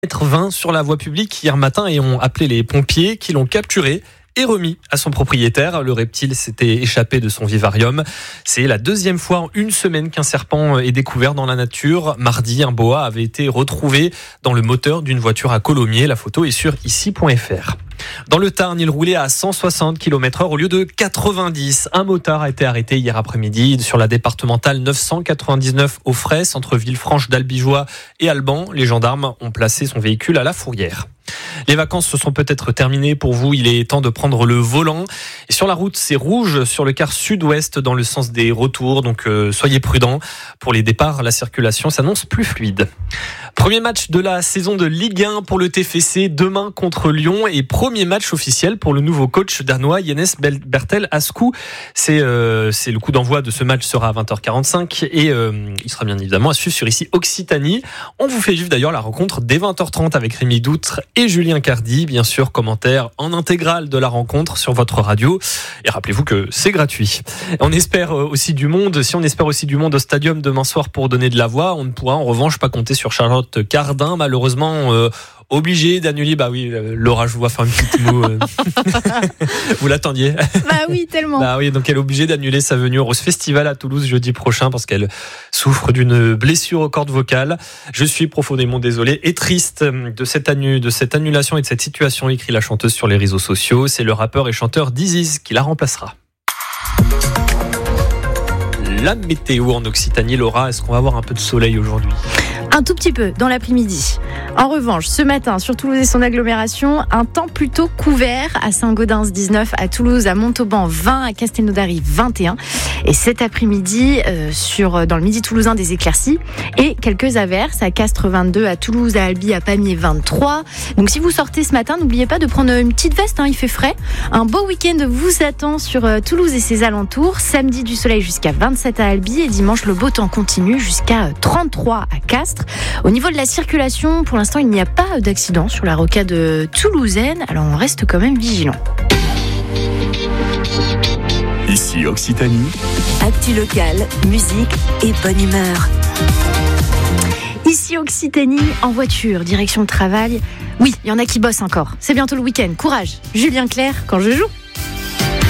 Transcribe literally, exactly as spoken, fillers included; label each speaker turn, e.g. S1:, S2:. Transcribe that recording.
S1: vingt sur la voie publique hier matin et ont appelé les pompiers qui l'ont capturé et remis à son propriétaire. Le reptile s'était échappé de son vivarium. C'est la deuxième fois en une semaine qu'un serpent est découvert dans la nature. Mardi, un boa avait été retrouvé dans le moteur d'une voiture à Colomiers. La photo est sur ici point f r. Dans le Tarn, il roulait à cent soixante kilomètres heure au lieu de quatre-vingt-dix. Un motard a été arrêté hier après-midi sur la départementale neuf cent quatre-vingt-dix-neuf au Fraisse, entre Villefranche d'Albigeois et Alban. Les gendarmes ont placé son véhicule à la fourrière. Les vacances se sont peut-être terminées pour vous. Il est temps de prendre le volant. Et sur la route, c'est rouge sur le quart sud-ouest dans le sens des retours. Donc euh, soyez prudents. Pour les départs, la circulation s'annonce plus fluide. Premier match de la saison de Ligue un pour le T F C demain contre Lyon et premier match officiel pour le nouveau coach danois Jens Bertel Askou. C'est euh, c'est le coup d'envoi de ce match sera à vingt heures quarante-cinq et euh, il sera bien évidemment à suivre sur ici Occitanie. On vous fait vivre d'ailleurs la rencontre dès vingt heures trente avec Rémi Doutre et Julien Cardi. Bien sûr, commentaire en intégrale de la rencontre sur votre radio. Et rappelez-vous que c'est gratuit. On espère aussi du monde. Si on espère aussi du monde au stadium demain soir pour donner de la voix, on ne pourra en revanche pas compter sur Charlotte Cardin, malheureusement euh, obligé d'annuler. Bah oui, euh, Laura, je vous vois faire une petite moue. Euh. Vous l'attendiez?
S2: Bah oui, tellement.
S1: Bah oui, donc elle est obligée d'annuler sa venue au Rose Festival à Toulouse jeudi prochain parce qu'elle souffre d'une blessure aux cordes vocales. Je suis profondément désolé et triste de cette, annu- de cette annulation et de cette situation, écrit la chanteuse sur les réseaux sociaux. C'est le rappeur et chanteur Diziz qui la remplacera. La météo en Occitanie, Laura, est-ce qu'on va avoir un peu de soleil aujourd'hui?
S2: Un tout petit peu dans l'après-midi. En revanche, ce matin, sur Toulouse et son agglomération, un temps plutôt couvert à Saint-Gaudens dix-neuf, à Toulouse, à Montauban vingt, à Castelnaudary vingt et un. Et cet après-midi, euh, sur, dans le midi toulousain, des éclaircies et quelques averses à Castres vingt-deux, à Toulouse, à Albi, à Pamiers vingt-trois. Donc si vous sortez ce matin, n'oubliez pas de prendre une petite veste, hein, il fait frais. Un beau week-end vous attend sur euh, Toulouse et ses alentours. Samedi, du soleil jusqu'à vingt-sept à Albi et dimanche, le beau temps continue jusqu'à trente-trois à Castres. Au niveau de la circulation, pour l'instant, il n'y a pas d'accident sur la rocade toulousaine, alors on reste quand même vigilant.
S3: Ici Occitanie.
S4: Actu locale, musique et bonne humeur.
S2: Ici Occitanie, en voiture, direction le travail. Oui, il y en a qui bossent encore. C'est bientôt le week-end. Courage. Julien Clerc, quand je joue.